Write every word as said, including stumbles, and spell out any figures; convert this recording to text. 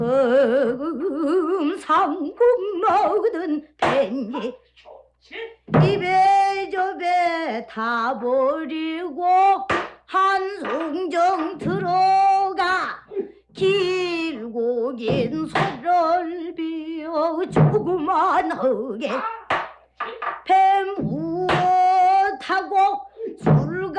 음, 상국 먹든 pen니 입에 저배 다 버리고 한송정 들어가 길고 긴 소를 비어 조그만하게 배 무어 타고